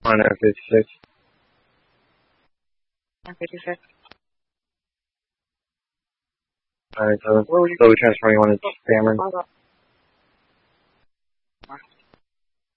On 56. 56. Alright, so slowly transferring on its Cameron.